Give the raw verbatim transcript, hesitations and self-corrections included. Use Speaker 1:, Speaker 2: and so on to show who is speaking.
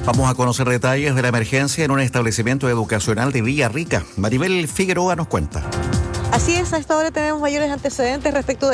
Speaker 1: Vamos a conocer detalles de la emergencia en un establecimiento educacional de Villarrica. Maribel Figueroa nos cuenta.
Speaker 2: Así es, a esta hora tenemos mayores antecedentes respecto de